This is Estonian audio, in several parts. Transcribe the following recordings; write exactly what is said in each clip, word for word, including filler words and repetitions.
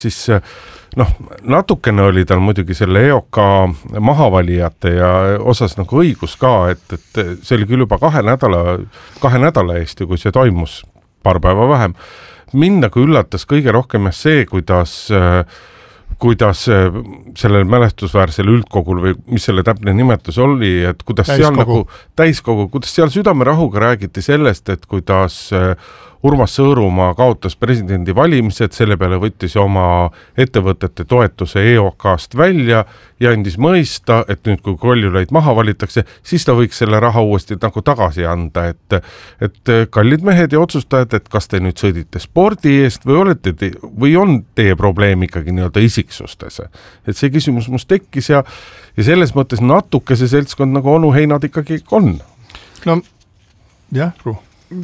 siis noh, natukene oli tal muidugi selle E O K mahavalijate ja osas nagu õigus ka, et, et see oli küll juba kahe nädala, kahe nädala eest, kui see toimus paar päeva vähem. Mind nagu üllatas kõige rohkem see, kuidas, kuidas sellel mälestusväärsel üldkogul või mis selle täpne nimetus oli, et kuidas täiskogu. seal nagu täiskogu, kuidas seal südamerahuga räägiti sellest, et kuidas Urmas Sõõrumaa kaotas presidendi valimised, selle peale võttis oma ettevõtete toetuse E O K-st välja ja andis mõista, et nüüd kui Kaljulaid maha valitakse, siis ta võiks selle raha uuesti nagu tagasi anda, et, et kallid mehed ja otsustajad, et kas te nüüd sõdite spordi eest või, olete te, või on teie probleem ikkagi nii-öelda isiksustes. Et see küsimus must tekkis ja, ja selles mõttes natuke see seltskond nagu onu Heinad ikkagi on. No jah, Ru.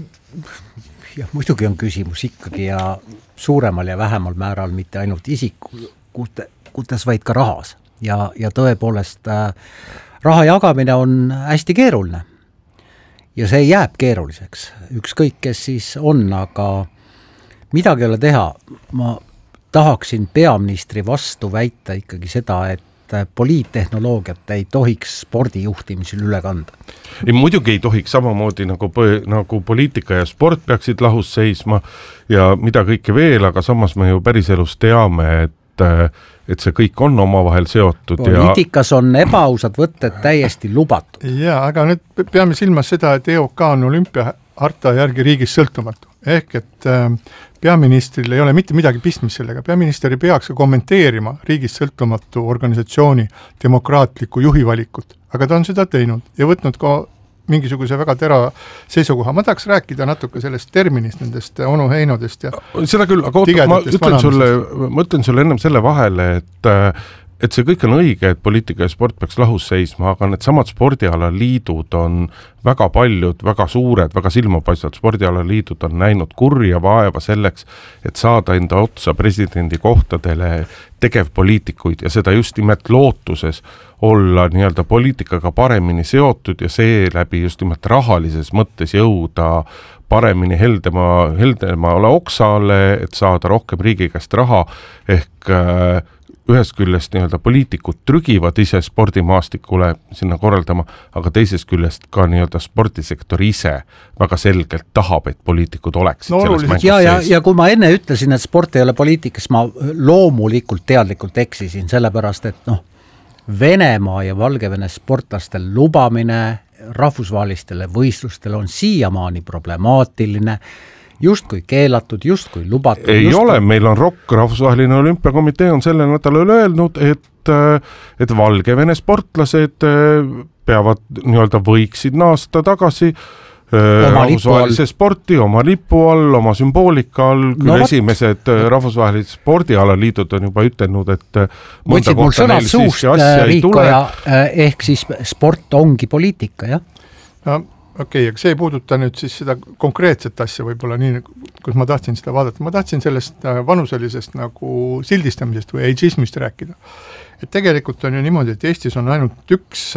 Ja muidugi on küsimus ikkagi ja suuremal ja vähemal määral mitte ainult isikutes, vaid ka rahas. Ja, ja tõepoolest äh, raha jagamine on hästi keeruline. Ja see jääb keeruliseks. Ükskõik, kes siis on, aga midagi ei ole teha. Ma tahaksin peaministri vastu väita ikkagi seda, et poliittehnoloogiat ei tohiks spordijuhtimisel üle kanda. Ei, muidugi ei tohiks samamoodi nagu, nagu poliitika ja sport peaksid lahus seisma ja mida kõike veel, aga samas me ju päriselus teame, et, et see kõik on omavahel seotud. Poliitikas ja... on ebaausad võtted täiesti lubatud. Ja, aga nüüd peame silmas seda, et E O K on olümpiaharta järgi riigis sõltumatu. Ehk et äh, peaministril ei ole mitte midagi pistmist sellega. Peaminister ei peaks kommenteerima riigis sõltumatu organisatsiooni demokraatlikku juhivalikut, aga ta on seda teinud ja võtnud ka mingisuguse väga tera seisukoha. Ma tahaks rääkida natuke sellest terminist, nendest onu Heinodest ja seda küll, aga oota, ma ütlen, sulle, ma ütlen sulle ennem selle vahele, et et see kõik on õige, et poliitika ja sport peaks lahus seisma, aga need samad spordialaliidud on väga paljud, väga suured, väga silmapaistvad spordialaliidud on näinud kurja vaeva selleks, et saada enda otsa presidendi kohtadele tegevpoliitikuid ja seda just nimelt lootuses olla nii-öelda poliitikaga paremini seotud ja seeläbi just nimelt rahalises mõttes jõuda paremini heldema, heldemale oksale, et saada rohkem riigi käest raha ehk äh, ühest küljest nii-öelda poliitikud trügivad ise spordimaastikule sinna korraldama, aga teisest küljest ka nii-öelda spordisektor ise väga selgelt tahab, et poliitikud oleksid no, selles mängus ja, ja, ja kui ma enne ütlesin, et sport ei ole poliitikas, ma loomulikult teadlikult eksisin, sellepärast, et noh, Venemaa ja Valgevene sportlastel lubamine rahvusvahelistele võistlustele on siiamaani problemaatiline, justkui keelatud, justkui lubatud. Ei justkui... ole, meil on ROK, Rahvusvaheline Olümpiakomitee on selle nädalal öelnud, et, et Valgevene sportlased peavad nii-öelda võiksid naasta tagasi rahvusvahelise sporti, oma lipu all, oma sümboolika all, küll no, esimesed rahvusvahelised spordialaliidud on juba ütelnud, et mõnda kohta neil siiski asja ei tule. Ja, ehk siis sport ongi poliitika, jah? No, okei, okay, see ei puuduta nüüd siis seda konkreetset asja võib-olla nii, kus ma tahtsin seda vaadata. Ma tahtsin sellest vanuselisest nagu sildistamisest või ageismist rääkida. Et tegelikult on ju niimoodi, et Eestis on ainult üks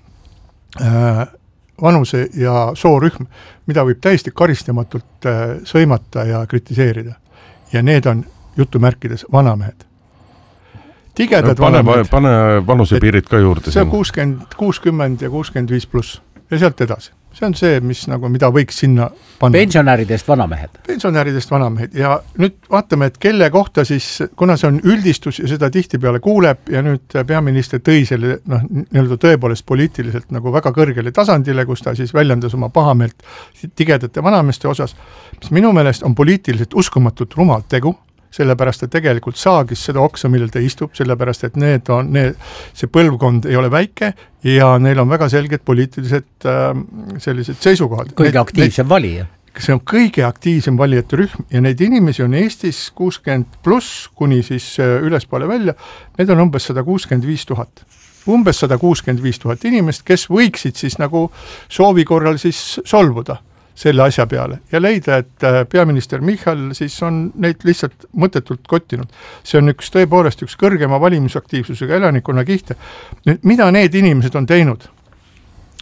äh, vanuse ja soorühm, mida võib täiesti karistamatult äh, sõimata ja kritiseerida. Ja need on jutumärkides vanamehed. Tigedad pane, vanamehed. Pane vanusepiirid ka juurde. See on kuuskümmend, kuuskümmend ja kuuskümmend viis pluss ja sealt edasi. See on see, mis nagu, mida võiks sinna panna. Pensionäridest vanamehed. Pensionäridest vanamehed ja nüüd vaatame, et kelle kohta siis, kuna see on üldistus ja seda tihti peale kuuleb ja nüüd peaminister tõi selle noh, nii-öelda tõepoolest poliitiliselt nagu väga kõrgele tasandile, kus ta siis väljendas oma pahameelt tigedate vanameeste osas, mis minu meelest on poliitiliselt uskumatult rumal tegu, sellepärast, et tegelikult saagis seda oksa, millel ta istub, sellepärast, et need on, need, see põlvkond ei ole väike ja neil on väga selged poliitilised äh, sellised seisukohad. Kõige aktiivsem valija. See on kõige aktiivsem valijate rühm ja neid inimesi on Eestis kuuskümmend pluss kuni siis ülespoole välja, need on umbes sada kuuskümmend viis tuhat. Umbes sada kuuskümmend viis tuhat inimest, kes võiksid siis nagu soovi korral siis solvuda selle asja peale ja leida, et peaminister Michal siis on neid lihtsalt mõttetult kottinud. See on üks tõepoolest üks kõrgema valimisaktiivsusega elanikkonna kihte. Nüüd, mida need inimesed on teinud?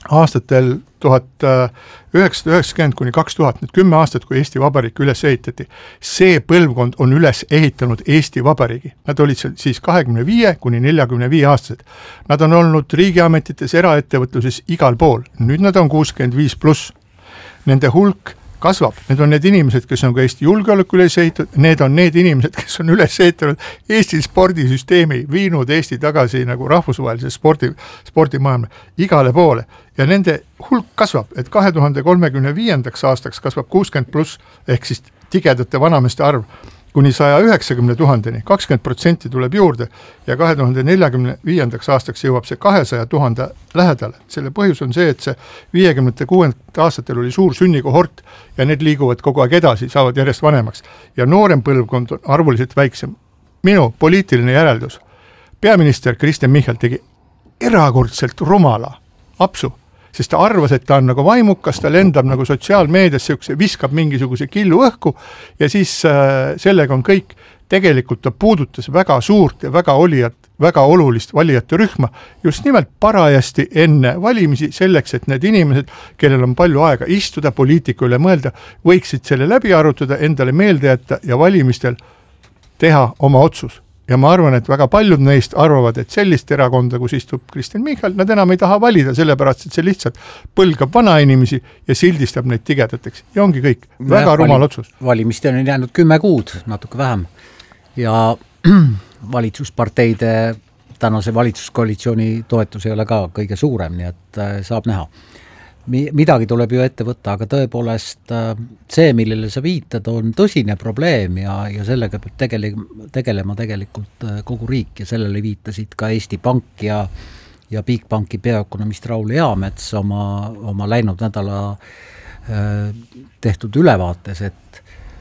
aastatel tuhat üheksasada üheksakümmend kuni kaks tuhat, nüüd kümme aastat, kui Eesti Vabariik üles ehitati, see põlvkond on üles ehitanud Eesti Vabariigi. Nad olid seal siis kahekümne viie kuni neljakümne viie aastased. Nad on olnud riigiametites, eraettevõtluses igal pool. Nüüd nad on kuuskümmend viis pluss. Nende hulk kasvab. Need on need inimesed, kes on ka Eesti julgeoleku üles ehitatud, need on need inimesed, kes on üles ehitanud Eesti spordisüsteemi, viinud Eesti tagasi nagu rahvusvahelise spordi, spordimaailma igale poole. Ja nende hulk kasvab, et kahe tuhande kolmekümne viiendaks aastaks kasvab kuuskümmend pluss, ehk siis tigedate vanameste arv kuni saja üheksakümne tuhandeni, kakskümmend protsenti tuleb juurde ja kahe tuhande neljakümne viiendaks aastaks jõuab see kahesaja tuhande lähedale. Selle põhjus on see, et see viiekümnendate kuuendate aastatel oli suur sünnikohort ja need liiguvad kogu aeg edasi, saavad järjest vanemaks. Ja noorem põlvkond on arvuliselt väiksem. Minu poliitiline järeldus. Peaminister Kristen Michal tegi erakordselt rumala apsu, sest ta arvas, et ta on nagu vaimukas, ta lendab nagu sotsiaalmeedias, viskab mingisuguse killu õhku ja siis äh, sellega on kõik. Tegelikult ta puudutas väga suurt ja väga olijat, väga olulist valijate rühma just nimelt parajasti enne valimisi selleks, et need inimesed, kellel on palju aega istuda, poliitiku üle mõelda, võiksid selle läbi arutada, endale meelde jätta ja valimistel teha oma otsus. Ja ma arvan, et väga paljud neist arvavad, et sellist erakonda, kus istub Kristen Michal, nad enam ei taha valida, sellepärast, et see lihtsalt põlgab vana inimesi ja sildistab neid tigedateks. Ja ongi kõik. Väga rumal otsus. Valimiste on jäänud kümme kuud, natuke vähem. Ja valitsusparteide tänase valitsuskoalitsiooni toetus ei ole ka kõige suurem, nii et saab näha. Midagi tuleb ju ette võtta, aga tõepoolest see, millele sa viitad, on tõsine probleem ja, ja sellega peab tegele, tegelema tegelikult kogu riik ja sellele viitasid ka Eesti Pank ja, ja Bigbanki peaökonomist Raul Eamets oma, oma läinud nädala tehtud ülevaates, et,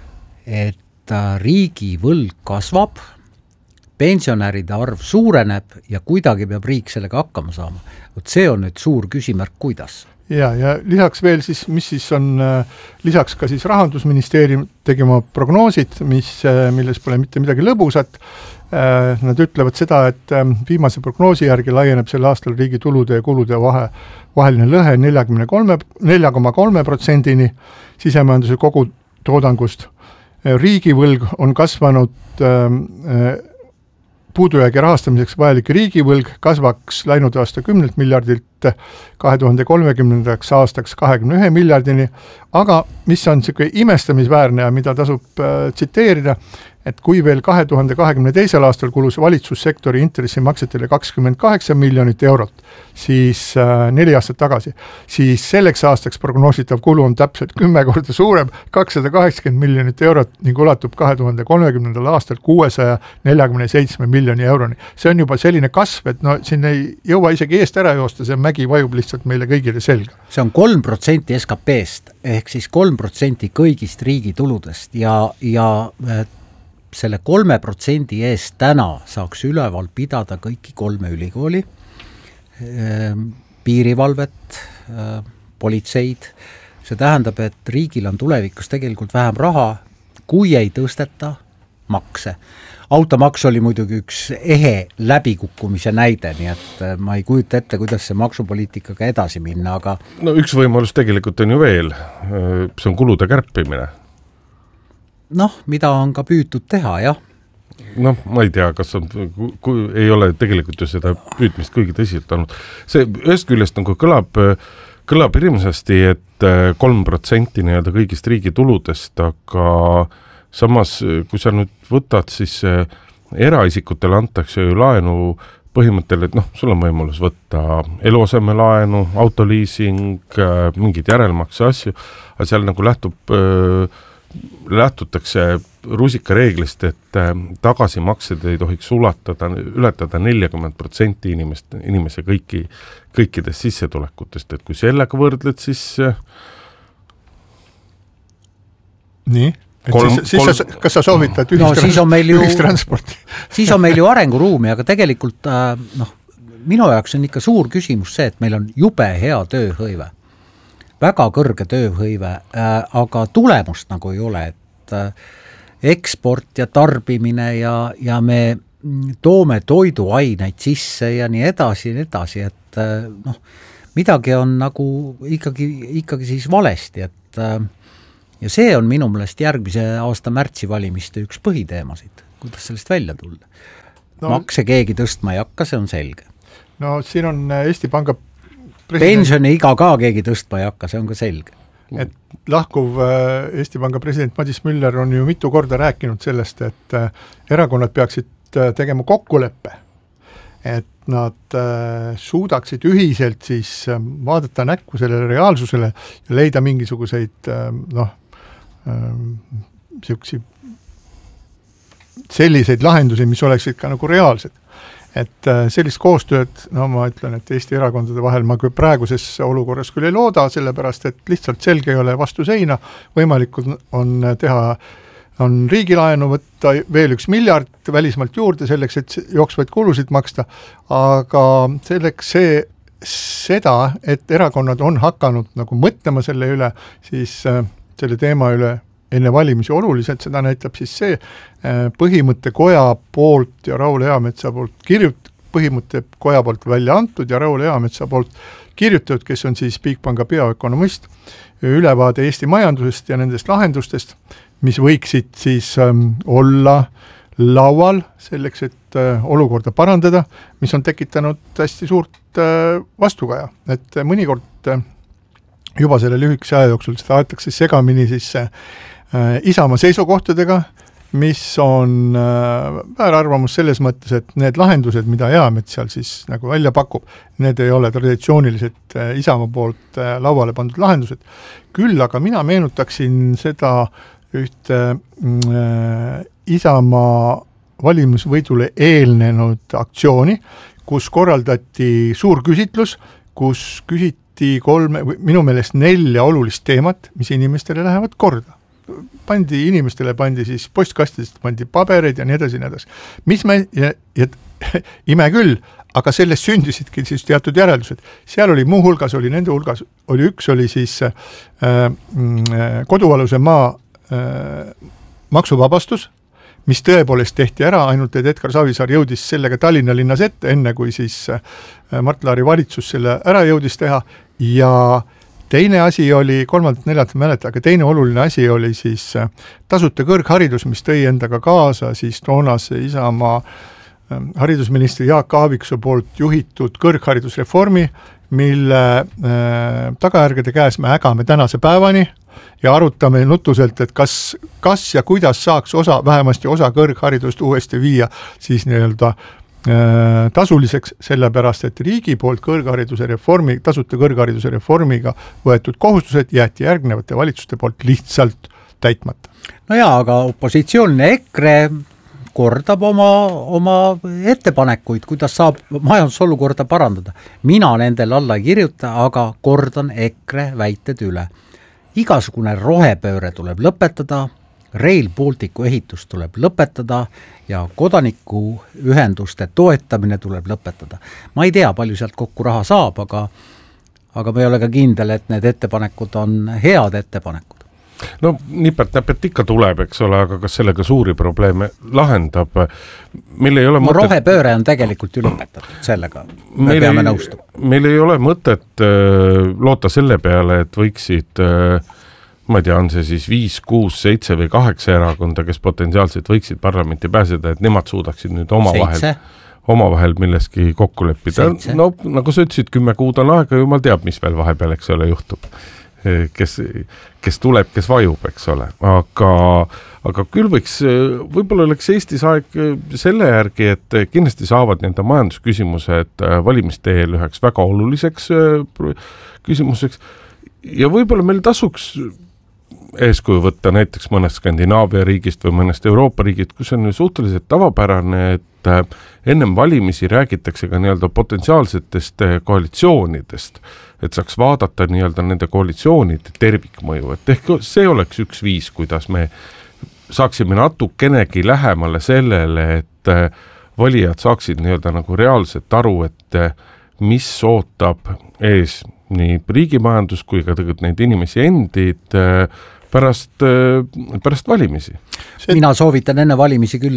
et riigi võlg kasvab, pensionäride arv suureneb ja kuidagi peab riik sellega hakkama saama. Võt see on nüüd suur küsimärk, kuidas? Ja, ja lisaks veel siis, mis siis on, lisaks ka siis Rahandusministeerium tegema prognoosid, mis, milles pole mitte midagi lõbusat. Nad ütlevad seda, et viimase prognoosi järgi laieneb sel aastal riigi tulude ja kulude vahe, vaheline lõhe nelja koma kolme protsendini sisemajanduse kogu toodangust. Riigivõlg on kasvanud puudujäägi rahastamiseks vajalik riigivõlg kasvaks läinud aasta kümnelt miljardilt kahe tuhande kolmekümnendaks aastaks kahekümne ühe miljardini, aga mis on selline imestamisväärne ja mida tasub äh, tsiteerida, et kui veel kahe tuhande kahekümne teisel aastal kulus valitsussektori intressimaksetele kakskümmend kaheksa miljonit eurot, siis äh, neli aastat tagasi, siis selleks aastaks prognoositav kulu on täpselt kümme korda suurem, kakssada kaheksakümmend miljonit eurot ning ulatub kahe tuhande kolmekümnendal aastal kuuesaja neljakümne seitsme miljoni euroni. See on juba selline kasv, et no siin ei jõua isegi eest ära joosta, see mägi vajub lihtsalt meile kõigile selga. See on kolm protsenti S K P-st ehk siis kolm protsenti kõigist riigi tuludest ja, ja selle kolme protsendi eest täna saaks üleval pidada kõiki kolme ülikooli, piirivalvet, politseid. See tähendab, et riigil on tulevikus tegelikult vähem raha, kui ei tõsteta makse. Automaks oli muidugi üks ehe läbikukkumise näide, nii et ma ei kujuta ette, kuidas see maksupoliitikaga edasi minna, aga... No üks võimalus tegelikult on ju veel, see on kulude kärpimine. Noh, mida on ka püütud teha, jah. Noh, ma ei tea, kas on, kui ei ole tegelikult ju seda püüdmist kõigi tõsiselt olnud. See ühest küljest nagu kõlab, kõlab hirmsasti, et kolm protsenti nii-öelda kõigist riigi tuludest, aga samas, kui sa nüüd võtad, siis eraisikutele antakse ju laenu põhimõttel, et noh, sul on võimalus võtta eluaseme laenu, autoliising, mingid järelmakse asju, aga seal nagu lähtub lähtutakse rusika reeglist, et tagasimaksed ei tohiks ulatada, ületada nelikümmend protsenti inimest, inimese kõiki, kõikidest sissetulekutest, et kui sellega võrdled, siis nii? Kolm, siis, siis kolm... Sa, kas sa soovitad ühistrans- no, ühistransporti? Siis on meil ju arenguruumi, aga tegelikult noh, minu jaoks on ikka suur küsimus see, et meil on jube hea tööhõive. Väga kõrge tööhõive, aga tulemust nagu ei ole, et eksport ja tarbimine ja, ja me toome toiduaineid sisse ja nii edasi ja nii edasi, et noh, midagi on nagu ikkagi, ikkagi siis valesti, et ja see on minu meelest järgmise aasta märtsi valimiste üks põhiteemasid, kuidas sellest välja tulla. No, makse keegi tõstma ei hakka, see on selge. No siin on Eesti Panga president... pensioni iga ka keegi tõstma ei hakka, see on ka selge. Et lahkuv Eesti Panga president Madis Müller on ju mitu korda rääkinud sellest, et erakonnad peaksid tegema kokkuleppe, et nad suudaksid ühiselt siis vaadata näkku sellele reaalsusele ja leida mingisuguseid noh, selliseid lahendusi, mis oleksid ka nagu reaalsed. Et sellist koostööd, no ma ütlen, et Eesti erakondade vahel ma praeguses olukorras küll ei looda, sellepärast, et lihtsalt selge ei ole vastu seina, võimalikud on teha, on riigilaenu võtta veel üks miljard välismalt juurde selleks, et jooksvaid kulusid maksta, aga selleks see, seda, et erakonnad on hakanud nagu mõtlema selle üle, siis selle teema üle enne valimisi oluliselt, seda näitab siis see põhimõttekoja poolt ja Raul Eametsa poolt kirjut-, põhimõttekoja poolt välja antud ja Raul Eametsa poolt kirjutatud, kes on siis Bigbanka peaökonomist, ülevaade Eesti majandusest ja nendest lahendustest, mis võiksid siis ähm, olla laual selleks, et äh, olukorda parandada, mis on tekitanud hästi suurt äh, vastukaja, et äh, mõnikord äh, juba selle lühikese aja jooksul seda aetakse segamini siis äh, Isamaa seisukohtadega, mis on äh, väärarvamus selles mõttes, et need lahendused, mida Eamets seal siis nagu välja pakub, need ei ole traditsioonilised äh, Isamaa poolt äh, lauale pandud lahendused. Küll aga mina meenutaksin seda ühte äh, Isamaa valimisvõidule eelnenud aktsiooni, kus korraldati suur küsitlus, kus küsiti kolme, minu meelest nelja olulist teemat, mis inimestele lähevad korda. Pandi inimestele, pandi siis postkastidest, pandi pabereid ja nii edasi, nii edasi. Mis me, ja, ja ime küll, aga sellest sündisidki siis teatud järeldused. Seal oli muu hulgas, oli nende hulgas, oli üks oli siis äh, kodualuse maa äh, maksuvabastus, mis tõepoolest tehti ära, ainult et Edgar Savisaar jõudis sellega Tallinna linnas ette, enne kui siis äh, Mart Laari valitsus selle ära jõudis teha ja teine asi oli, kolmandat neljalt mäleta, aga teine oluline asi oli siis tasuta kõrgharidus, mis tõi endaga kaasa siis toonase Isamaa haridusministri Jaak Aaviksoo poolt juhitud kõrgharidusreformi, mille äh, tagajärgede käes me ägame tänase päevani ja arutame nutuselt, et kas, kas ja kuidas saaks osa, vähemasti osa kõrgharidust uuesti viia siis nii-öelda tasuliseks, sellepärast, et riigi poolt kõrghariduse reformi, tasuta kõrghariduse reformiga võetud kohustused jäeti järgnevate valitsuste poolt lihtsalt täitmata. No jaa, aga opositsioonne EKRE kordab oma, oma ettepanekuid, kuidas saab majandusolukorda parandada. Mina nendel alla ei kirjuta, aga kordan EKRE väited üle. Igasugune rohepööre tuleb lõpetada, Rail Balticu ehitus tuleb lõpetada ja kodanikuühenduste toetamine tuleb lõpetada. Ma ei tea, palju sealt kokku raha saab, aga, aga ma ei ole ka kindel, et need ettepanekud on head ettepanekud. No nipet-näpet ikka tuleb, eks ole, aga kas sellega suuri probleeme lahendab? Meil ei ole no, mõtet... rohepööre on tegelikult ju lõpetatud, sellega me meil peame ei, nõustuma. Meil ei ole mõtet äh, loota selle peale, et võiksid... Äh, ma ei tea, on see siis viis, kuus, seitse või kaheksa erakonda, kes potentsiaalselt võiksid parlamenti pääseda, et nemad suudaksid nüüd omavahel, omavahel milleski kokku leppida. No nagu sa ütlesid, kümme kuud on aega, jumal teab, mis veel vahepeal, eks ole, juhtub. Kes, kes tuleb, kes vajub, eks ole. Aga, aga küll võiks, võib-olla oleks Eestis aeg selle järgi, et kindlasti saavad nende majandusküsimused valimisteel üheks väga oluliseks küsimuseks ja võib-olla meil tasuks eeskuju võtta näiteks mõnest Skandinaavia riigist või mõnest Euroopa riigist, kus on ju suhteliselt tavapärane, et ennem valimisi räägitakse ka nii-öelda potentsiaalsetest koalitsioonidest, et saaks vaadata nii-öelda nende koalitsioonide tervikmõju, et ehk see oleks üks viis, kuidas me saaksime natukenegi lähemale sellele, et valijad saaksid nii-öelda nagu reaalselt aru, et mis ootab ees nii riigimajandus kui ka tegelikult neid inimesi endid pärast, pärast valimisi. Mina soovitan enne valimisi küll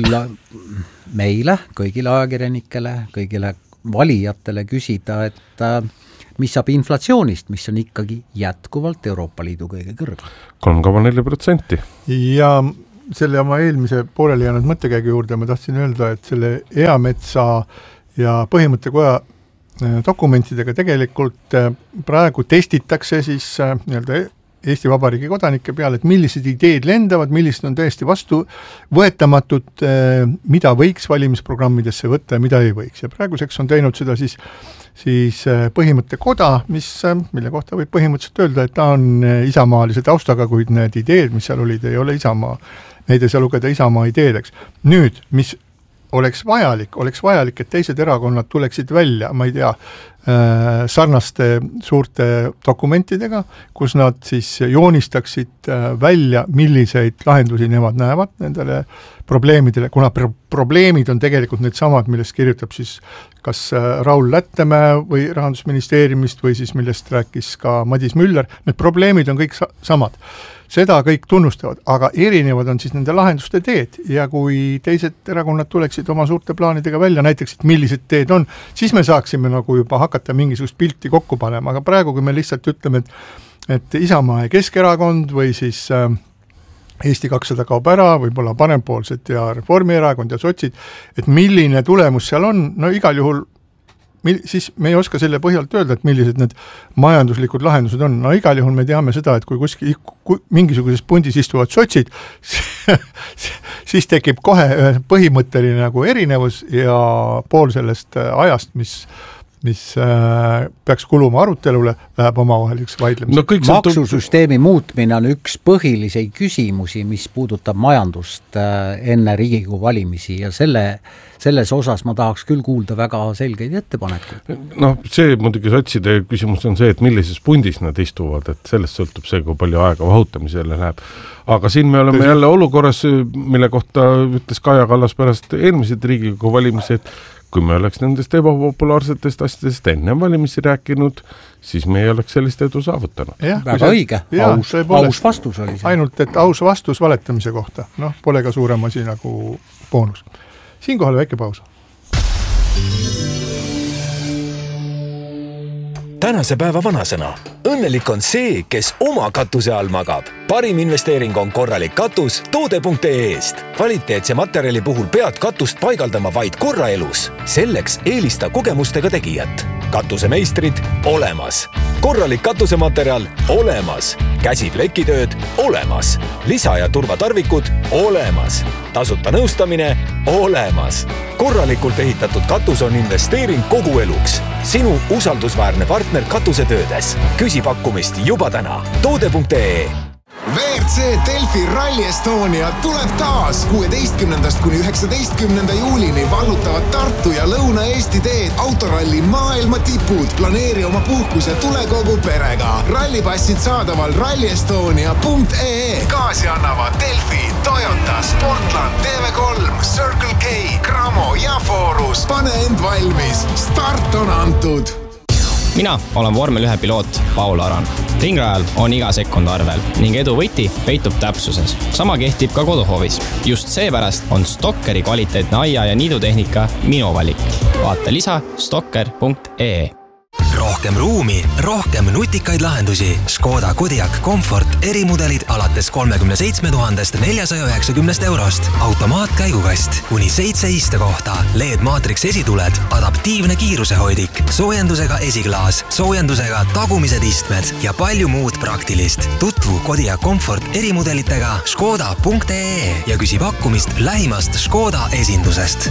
meile, kõigile ajakirjanikele, kõigile valijatele küsida, et mis saab inflatsioonist, mis on ikkagi jätkuvalt Euroopa Liidu kõige kõrgem. kolm koma neli protsenti. Ja selle oma eelmise pooleli jäänud mõttekäigu juurde ma tahtsin öelda, et selle Eametsa ja Põhimõttekoja dokumentidega tegelikult praegu testitakse siis nii-öelda Eesti Vabariigi kodanike peale, et millised ideed lendavad, millised on tõesti vastu võetamatud, mida võiks valimisprogrammidesse võtta ja mida ei võiks. Ja praeguseks on teinud seda siis, siis Põhimõttekoda, mis, mille kohta võib põhimõtteliselt öelda, et ta on isamaalise taustaga, kuid need ideed, mis seal olid, ei ole isamaa, neid ei saa lugeda isamaa ideedeks. Nüüd, mis oleks vajalik, oleks vajalik, et teised erakonnad tuleksid välja, ma ei tea, sarnaste suurte dokumentidega, kus nad siis joonistaksid välja, milliseid lahendusi nemad näevad nendele probleemidele, kuna pro- probleemid on tegelikult need samad, millest kirjutab siis kas Raul Lättemäe või Rahandusministeeriumist või siis millest rääkis ka Madis Müller, need probleemid on kõik sa- samad. Seda kõik tunnustavad, aga erinevad on siis nende lahenduste teed ja kui teised erakonnad tuleksid oma suurte plaanidega välja, näiteks, et millised teed on, siis me saaksime nagu juba hakata mingisugust pilti kokku panema, aga praegu, kui me lihtsalt ütleme, et, et Isamaa ja Keskerakond või siis äh, Eesti kakssada kaob ära, võib-olla parempoolsed ja Reformierakond ja sotsid, et milline tulemus seal on, no igal juhul siis me ei oska selle põhjalt öelda, et millised need majanduslikud lahendused on. No igal juhul me teame seda, et kui kuskil kui mingisuguses pundis istuvad sotsid, siis tekib kohe põhimõtteline nagu erinevus ja pool sellest ajast, mis mis äh, peaks kuluma arutelule, läheb omavaheliseks vaidlemiseks. No maksusüsteemi muutmine on üks põhilisi küsimusi, mis puudutab majandust äh, enne Riigikogu valimisi ja selle, selles osas ma tahaks küll kuulda väga selgeid ettepanekuid. No see muidugi sotside küsimus on see, et millises pundis nad istuvad, et sellest sõltub see, kui palju aega vahutamisele läheb. Aga siin me oleme jälle olukorras, mille kohta ütles Kaja Kallas pärast eelmised Riigikogu valimised, kui me oleks nendest ebapopulaarsetest asjadest enne valimisi rääkinud, siis me ei oleks sellist edu saavutanud. Ja, väga õige, aus, aus vastus oli see. Ainult, et aus vastus valetamise kohta. Noh, pole ka suurem asi nagu boonus. Siinkohal väike paus. Tänase päeva vanasõna. Õnnelik on see, kes oma katuse all magab. Parim investeering on korralik katus toode punkt ee eest. Kvaliteetse materjali puhul pead katust paigaldama vaid korra elus. Selleks eelista kogemustega tegijat. Katusemeistrid olemas. Korralik katusematerjal olemas. Käsiplekitööd olemas. Lisa- ja turvatarvikud olemas. Tasuta nõustamine olemas. Korralikult ehitatud katus on investeering kogu eluks. Sinu usaldusväärne partner katusetöödes. Küsi pakkumist juba täna. toode punkt ee. V R C Delfi Rally Estonia tuleb taas kuueteistkümnendast kuni üheksateistkümnenda juulini vallutavad Tartu ja Lõuna-Eesti teed autoralli maailma tipud. Planeeri oma puhkus ja tule kogu perega. Rallipassid saadaval rally estonia punkt ee. Kaasi annavad Delfi, Toyota, Sportland, T V kolm, Circle K, Cramo ja Forus. Pane end valmis. Start on antud. Mina olen vormel ühe piloot Paul Aran. Ringrajal on iga sekund arvel ning edu võti peitub täpsuses. Sama kehtib ka koduhoovis. Just seepärast on Stokkeri kvaliteetne aia- ja niidutehnika minu valik. Vaata lisa stokker punkt ee. Rohkem ruumi, rohkem nutikaid lahendusi. Škoda Kodiaq Comfort erimudelid alates kolmekümne seitsme tuhandest neljasaja üheksakümnest eurost. Automaatkäigukast, kuni seitse istekohta, L E D Matrix esituled, adaptiivne kiirusehoidik, soojendusega esiklaas, soojendusega tagumised istmed ja palju muud praktilist. Tutvu Kodiaq Comfort erimudelitega škoda punkt ee ja küsi pakkumist lähimast Škoda esindusest.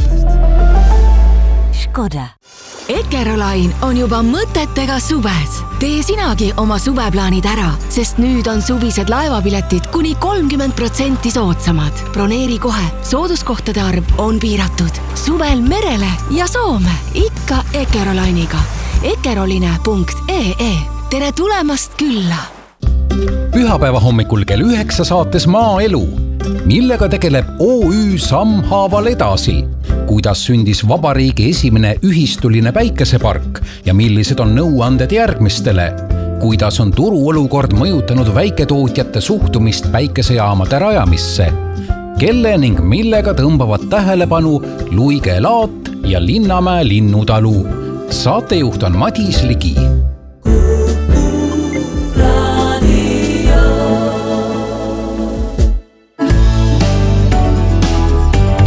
Škoda. Ekerolain on juba mõtetega suves. Tee sinagi oma suveplaanid ära, sest nüüd on suvised laevapiletid kuni kolmkümmend protsenti soodsamad. Broneeri kohe, sooduskohtade arv on piiratud. Suvel merele ja Soome, ikka Ekerolainiga. ekeroline punkt ee. Tere tulemast külla! Pühapäeva hommikul kell üheksa saates Maaelu, millega tegeleb O Ü Sammhaaval edasi, kuidas sündis vabariigi esimene ühistuline päikesepark ja millised on nõuanded järgmistele, kuidas on turuolukord mõjutanud väiketootjate suhtumist päikesejaamade rajamisse, kelle ning millega tõmbavad tähelepanu Luige laat ja Linnamäe linnutalu. Saatejuht on Madis Ligi.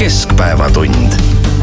Keskpäevatund.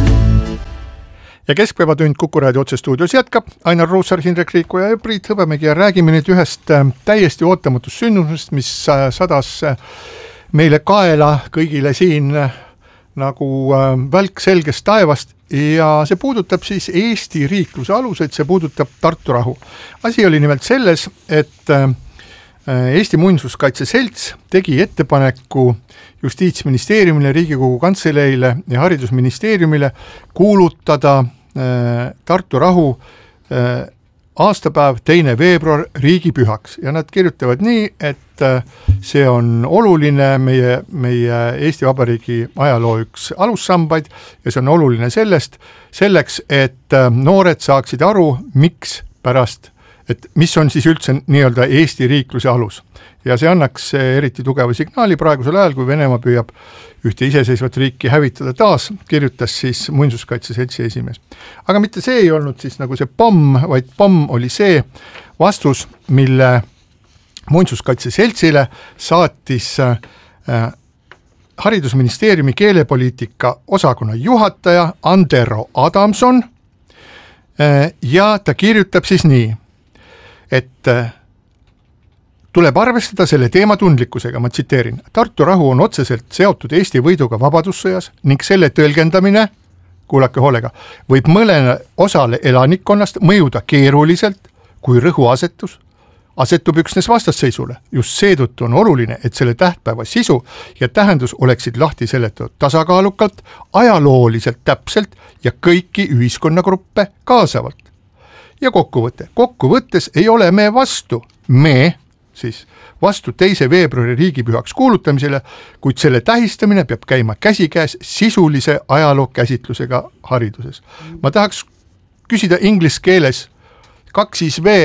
Ja Keskpäevatund Kuku Raadio otsestuudios jätkab. Ainar Ruussaar, Hindrek Riikoja ja Priit Hõbemägi ja räägime nüüd ühest täiesti ootamatust sündmusest, mis sadas meile kaela kõigile siin nagu välk selgest taevast ja see puudutab siis Eesti riikluse aluseid, see puudutab Tartu rahu. Asi oli nimelt selles, et Eesti Muinsuskaitse Selts tegi ettepaneku Justiitsministeeriumile, Riigikogu Kantseleile ja Haridusministeeriumile kuulutada Tartu rahu aastapäev teine veebruar riigipühaks ja nad kirjutavad nii, et see on oluline meie, meie Eesti Vabariigi ajaloo üks alussambaid ja see on oluline sellest, selleks, et noored saaksid aru, miks pärast, et mis on siis üldse nii-öelda Eesti riikluse alus. Ja see annaks eriti tugeva signaali praegusel ajal, kui Venemaa püüab ühte iseseisvat riiki hävitada taas, kirjutas siis Muinsuskaitse Seltsi esimees. Aga mitte see ei olnud siis nagu see pomm, vaid pomm oli see vastus, mille Muinsuskaitse Seltsile saatis äh, Haridusministeeriumi keelepoliitika osakonna juhataja Andero Adamson äh, ja ta kirjutab siis nii, et äh, tuleb arvestada selle teema tundlikkusega, ma tsiteerin. Tartu rahu on otseselt seotud Eesti võiduga vabadussõjas ning selle tõlgendamine, kuulake hoolega, võib mõlene osale elanikkonnast mõjuda keeruliselt, kui rõhuasetus asetub üksnes vastasseisule. Just seetõttu on oluline, et selle tähtpäeva sisu ja tähendus oleksid lahti seletatud tasakaalukalt, ajalooliselt täpselt ja kõiki ühiskonnagruppe kaasavalt. Ja kokkuvõte. Kokkuvõttes ei ole me vastu, me siis vastu teise veebruari riigipühaks kuulutamisele, kuid selle tähistamine peab käima käsikäes sisulise ajaloo käsitlusega hariduses. Ma tahaks küsida inglis keeles kaks V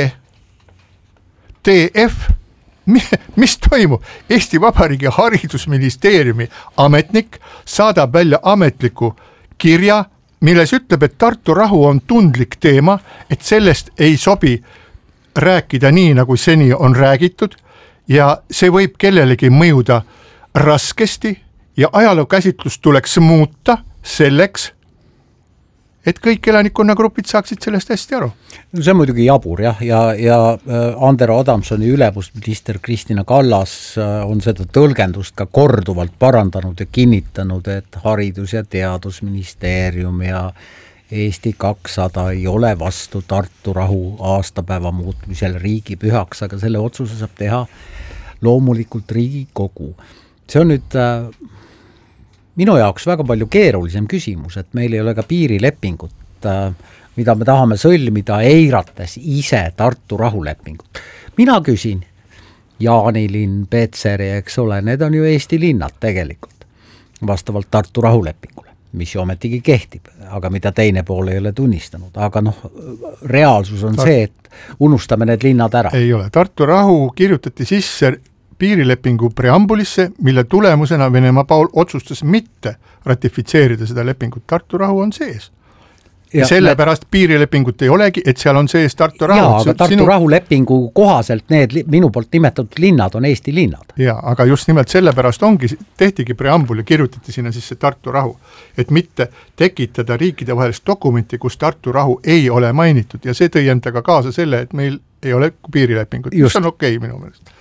T F, mis toimub? Eesti Vabariigi Haridusministeeriumi ametnik saadab välja ametliku kirja, milles ütleb, et Tartu rahu on tundlik teema, et sellest ei sobi rääkida nii, nagu seni on räägitud ja see võib kellelegi mõjuda raskesti ja ajaloo käsitlust tuleks muuta selleks, et kõik elanikkonnagrupid saaksid sellest hästi aru. See on muidugi jabur jah, ja, ja Andero Adamsoni ülemusminister Kristina Kallas on seda tõlgendust ka korduvalt parandanud ja kinnitanud, et Haridus- ja Teadusministeerium ja Eesti kakssada ei ole vastu Tartu rahu aastapäeva muutmisel riigipühaks, aga selle otsuse saab teha loomulikult Riigikogu. See on nüüd äh, minu jaoks väga palju keerulisem küsimus, et meil ei ole ka piirilepingut, äh, mida me tahame sõlmida eirates ise Tartu rahulepingut. Mina küsin, Jaanilinn, Petseri, eks ole, need on ju Eesti linnad tegelikult, vastavalt Tartu rahulepingule, mis ju ometigi kehtib, aga mida teine pool ei ole tunnistanud. Aga noh, reaalsus on Tart- see, et unustame need linnad ära. Ei ole. Tartu rahu kirjutati sisse piirilepingu preambulisse, mille tulemusena Venemaa pool otsustas mitte ratifitseerida seda lepingut. Tartu rahu on sees. Ja, ja sellepärast need... piirilepingut ei olegi, et seal on sees Tartu rahu. Jaa, aga Tartu sinu... rahulepingu kohaselt need minu poolt nimetatud linnad on Eesti linnad. Jaa, aga just nimelt sellepärast ongi, tehtigi preambul ja kirjutati sinna sisse Tartu rahu, et mitte tekitada riikide vahelist dokumenti, kus Tartu rahu ei ole mainitud ja see tõi endaga kaasa selle, et meil ei ole piirilepingut, mis on okei okay, minu meelest.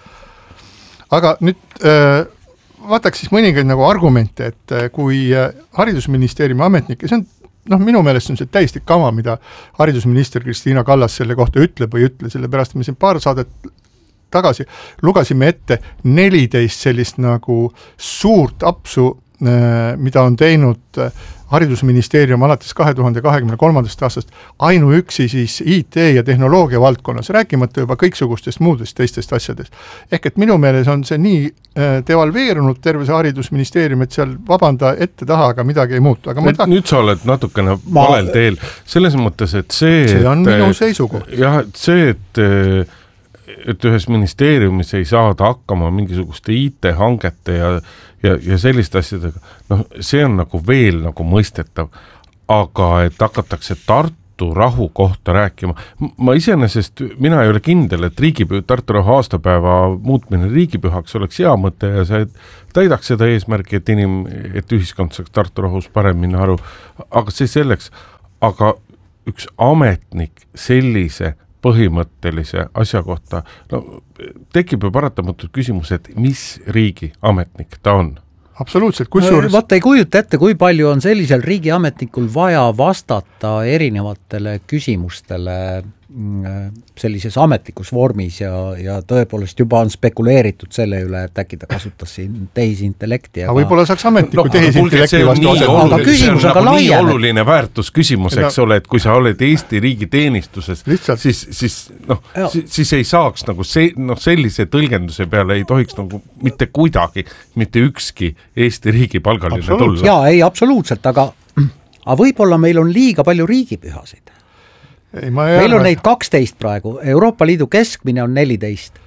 Aga nüüd äh, vaataks siis mõningaid nagu argumente, et äh, kui äh, haridusministeeriumi ametnik, see on noh, minu meelest on see täiesti kama, mida haridusminister Kristina Kallas selle kohta ütleb või ütle, sellepärast me siin paar saadet tagasi lugasime ette neliteist sellist nagu suurt apsu, mida on teinud haridusministeerium alates kahe tuhande kahekümne kolmandast aastast ainuüksi siis I T ja tehnoloogia valdkonnas, rääkimata juba kõiksugustest muudest teistest asjadest. Ehk et minu meeles on see nii devalveerunud terve see haridusministeerium, et seal vabanda ette taha, aga midagi ei muutu. Aga nüüd, ta... nüüd sa oled natukene ma... valel teel, selles mõttes, et see see on et, minu seisukoht. Jah, et see, et et ühes ministeeriumis ei saada hakkama mingisuguste I T-hangete ja, ja, ja selliste asjadega, noh, see on nagu veel nagu mõistetav, aga et hakatakse Tartu Tartu rahu kohta rääkima. Ma iseenesest, mina ei ole kindel, et riigipüh, Tartu rahu aastapäeva muutmine riigipühaks oleks hea mõte ja see täidaks seda eesmärki, et inim, et ühiskond saaks Tartu rahus paremini aru, aga see selleks, aga üks ametnik sellise põhimõttelise asja kohta, no tekib ju paratamatult küsimus, et mis riigi ametnik ta on? Absoluutselt, kusjuures... Vaata ei kujuta ette, kui palju on sellisel riigiametnikul vaja vastata erinevatele küsimustele sellises ametlikus vormis ja, ja tõepoolest juba on spekuleeritud selle üle, et äkki ta kasutas siin tehisintellekti. Aga võib-olla saaks ametniku no, tehisintellekti vastu asjad. Aga küsimus on ka laiem. Nii oluline väärtus küsimus, eks ole, et kui sa oled Eesti riigi teenistuses, siis, siis, no, siis, siis ei saaks nagu see, no, sellise tõlgenduse peale ei tohiks nagu mitte kuidagi, mitte ükski Eesti riigi palgaline tulla. Jaa, ei, absoluutselt, aga, aga võib-olla meil on liiga palju riigipühasid. Ei, ma ei meil arva, on neid kaksteist praegu, Euroopa Liidu keskmine on neliteist.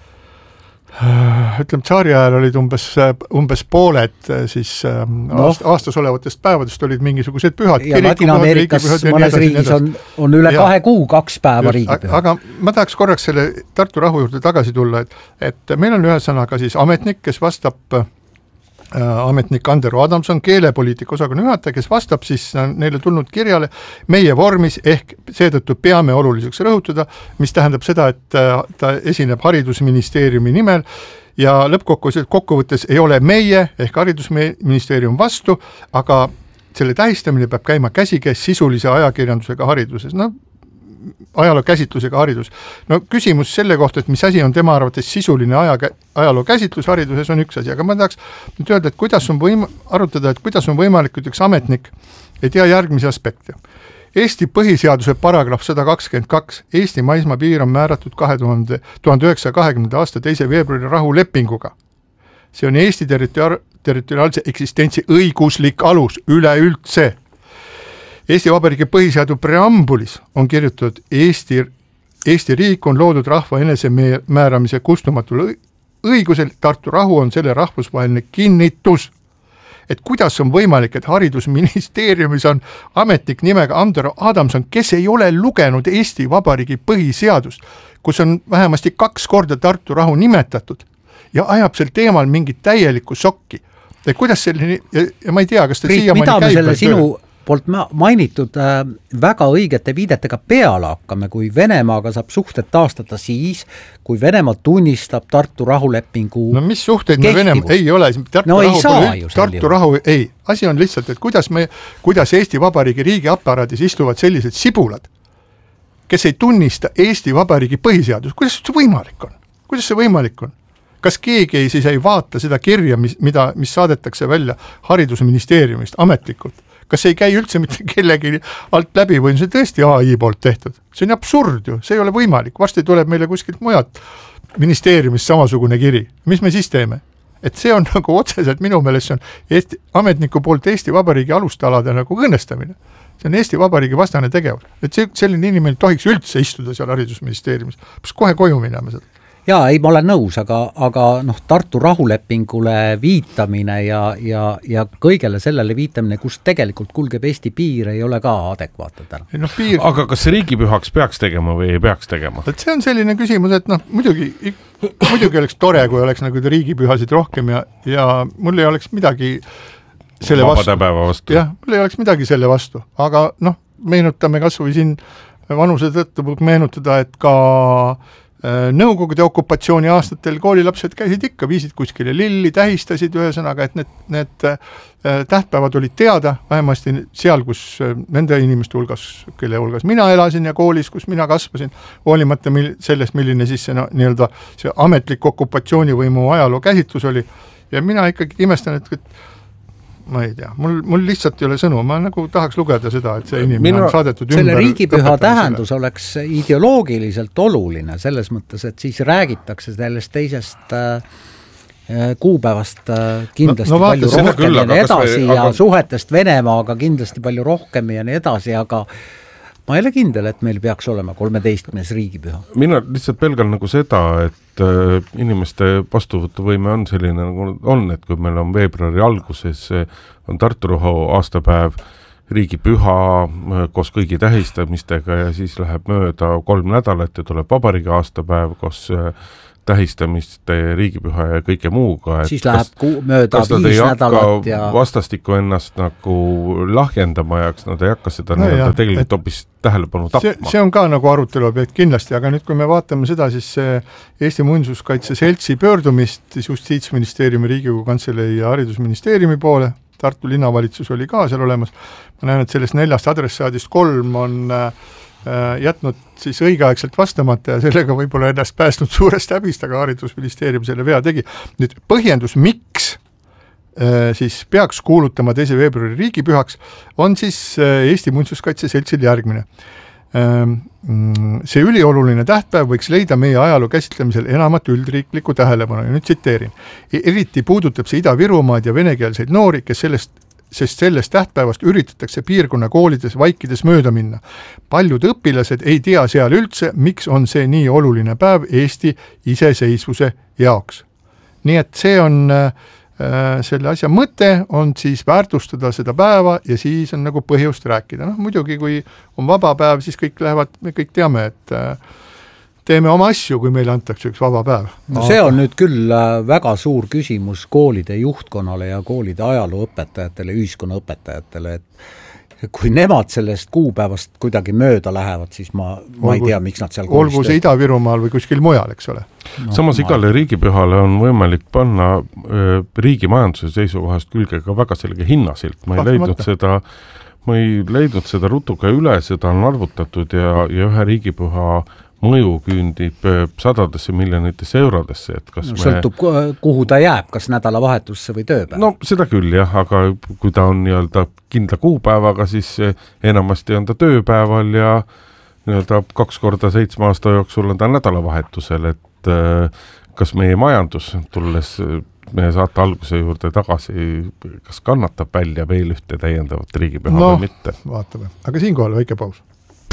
Ütleme, tsaari ajal olid umbes, umbes pooled siis no. aast, aastas olevatest päevadest olid mingisugused pühad. Ja Ladina-Ameerikas mõnes riigis on, on üle ja, kahe kuu kaks päeva riigipüha. Aga ma tahaks korraks selle Tartu rahu juurde tagasi tulla, et, et meil on ühesõnaga siis ametnik, kes vastab ametnik Andero Adamson, keelepoliitika osakonna juhataja, kes vastab siis neile tulnud kirjale meie vormis, ehk seetõttu peame oluliseks rõhutada, mis tähendab seda, et ta esineb haridusministeeriumi nimel ja lõppkokkuvõttes ei ole meie ehk haridusministeerium vastu, aga selle tähistamine peab käima käsikäes sisulise ajakirjandusega hariduses. No ajaloo käsitlusega haridus. No küsimus selle kohta, et mis asi on tema arvates sisuline aja, ajaloo käsitlus hariduses on üks asi, aga ma tahaks nüüd öelda, et kuidas on võim- arutada, et kuidas on võimalik, et üks ametnik ei tea järgmise aspekte. Eesti põhiseaduse paragrahv sada kakskümmend kaks, Eesti maismaapiir on määratud kahe tuhande üheksasaja kahekümnenda aasta teise veebruari rahulepinguga. See on Eesti territori- territoriaalse eksistentsi õiguslik alus üleüldse. Eesti Vabariigi põhiseaduse preambulis on kirjutatud Eesti, Eesti riik on loodud rahva enesemääramise kustumatul õigusel, Tartu rahu on selle rahvusvaheline kinnitus. Et kuidas on võimalik, et haridusministeeriumis on ametnik nimega Andero Adamson, kes ei ole lugenud Eesti Vabariigi põhiseadust, kus on vähemasti kaks korda Tartu rahu nimetatud ja ajab sel teemal mingit täielikku sokki. Et kuidas selline, ja, ja ma ei tea, kas ta Priit, mida me selle sinu poolt mainitud äh, väga õigete viidetega peale hakkame, kui Venemaaga saab suhted taastada siis, kui Venemaa tunnistab Tartu rahulepingu no mis suhteid me Venemaa ei ole, Tartu, no rahu, ei saa ju Tartu rahu ei, asi on lihtsalt, et kuidas, me, kuidas Eesti Vabariigi riigi aparaadis istuvad sellised sibulad, kes ei tunnista Eesti Vabariigi põhiseadust, kuidas see võimalik on? Kuidas see võimalik on? Kas keegi ei, siis ei vaata seda kirja, mis, mida, mis saadetakse välja haridusministeeriumist ametlikult? Kas ei käi üldse mitte kellegi alt läbi või on see tõesti A I poolt tehtud? See on absurd ju, see ei ole võimalik. Varsti tuleb meile kuskilt mujalt ministeeriumist samasugune kiri. Mis me siis teeme? Et see on nagu otseselt minu meelest see on Eesti, ametniku poolt Eesti Vabariigi alustalade nagu kõnestamine. See on Eesti Vabariigi vastane tegevus. Et see, selline inimene tohiks üldse istuda seal haridusministeeriumis. Kas kohe koju minema seda? Jaa, ei, ma olen nõus, aga, aga noh, Tartu rahulepingule viitamine ja, ja, ja kõigele sellele viitamine, kus tegelikult kulgeb Eesti piir, ei ole ka adekvaatne täna. No, piir... Aga kas riigipühaks peaks tegema või ei peaks tegema? Et see on selline küsimus, et noh, muidugi, muidugi oleks tore, kui oleks nagu riigipühasid rohkem ja, ja mul ei oleks midagi selle vastu. vastu. Jah, mul ei oleks midagi selle vastu, aga noh, meenutame kas või siin vanuse tõttu meenutada, et ka Nõukogude okupatsiooni aastatel koolilapsed käisid ikka, viisid kuskile lilli, tähistasid ühesõnaga, et need, need tähtpäevad olid teada, vähemasti seal, kus nende inimeste hulgas, kelle hulgas mina elasin ja koolis, kus mina kasvasin, hoolimata mil, sellest, milline siis see, no, nii-öelda see ametlik okupatsioonivõimu ajaloo käsitlus oli. Ja mina ikkagi imestan, et, et ma ei tea, mul, mul lihtsalt ei ole sõnu, ma nagu tahaks lugeda seda, et see inimene Minu, on saadetud ümber. Selle riigipüha tähendus oleks ideoloogiliselt oluline, selles mõttes, et siis räägitakse sellest teisest äh, kuupäevast äh, kindlasti no, no, palju rohkem küll, ja nii edasi või, ja aga... suhetest Venemaaga kindlasti palju rohkem ja nii edasi, aga ma ei ole kindel, et meil peaks olema kolmeteistkümnes riigipüha. Mina lihtsalt pelgan nagu seda, et äh, inimeste vastuvõtuvõime on selline nagu on, et kui meil on veebruari alguses on Tartu rahu aastapäev riigipüha koos kõigi tähistamistega ja siis läheb mööda kolm nädalat ja tuleb vabariigi aastapäev koos tähistamiste, riigipüha ja kõike muuga. Siis läheb kas, ku, mööda viis nädalat ja... vastastikku ennast nagu lahjendama ja nad ei hakka seda no jah, tegelikult hoopis tähelepanu tapma. See, see on ka nagu arutelu objekt kindlasti, aga nüüd kui me vaatame seda, siis Eesti Muinsuskaitse Seltsi pöördumist Justiitsministeeriumi, Riigikogu Kantselei ja Haridusministeeriumi poole, Tartu linnavalitsus oli ka seal olemas, ma näen, et sellest neljast adressaadist kolm on jätnud siis õigeaegselt vastamata ja sellega võib-olla ennast päästnud suurest häbist, aga Haridusministeerium selle vea tegi. Nüüd põhjendus, miks siis peaks kuulutama teise veebruari riigipühaks, on siis Eesti Muinsuskaitse Seltsil järgmine. See ülioluline tähtpäev võiks leida meie ajaloo käsitlemisel enamat üldriiklikku tähelepanu ja nüüd tsiteerin. Eriti puudutab see Ida-Virumaad ja venekeelseid noori, kes sellest sest sellest tähtpäevast üritatakse piirkonna koolides vaikides mööda minna. Paljud õpilased ei tea seal üldse, miks on see nii oluline päev Eesti iseseisvuse jaoks. Nii et see on äh, selle asja mõte, on siis väärtustada seda päeva ja siis on nagu põhjust rääkida. No, muidugi, kui on vaba päev, siis kõik lähevad, me kõik teame, et äh, teeme oma asju, kui meile antakse üks vaba päev. No see on nüüd küll väga suur küsimus koolide juhtkonnale ja koolide ajalooõpetajatele, ühiskonnaõpetajatele, et kui nemad sellest kuupäevast kuidagi mööda lähevad, siis ma, ma olgu, ei tea, miks nad seal koolis olgu see Ida-Virumaal või kuskil mujal, eks ole. No, Samas ma... igale riigipühale on võimalik panna äh, riigi majanduse seisukohast külge ka väga selge hinnasilt. Ma ei leidnud seda, ma ei leidnud seda rutuga üle, seda on arvutatud ja, ja ühe riigipüha mõju küündib sadadesse miljonitesse eurodesse, et kas no, sõltub, me... kuhu ta jääb, kas nädalavahetusse või tööpäev? No seda küll jah, aga kui ta on nii-öelda kindla kuupäevaga, siis enamasti on ta tööpäeval ja nii-öelda kaks korda seitsme aasta jooksul on ta nädalavahetusel, et kas meie majandus, tulles meie saate alguse juurde tagasi, kas kannatab välja veel ühte täiendavat riigipüha no, või mitte? Vaatame, aga siinkohal väike paus.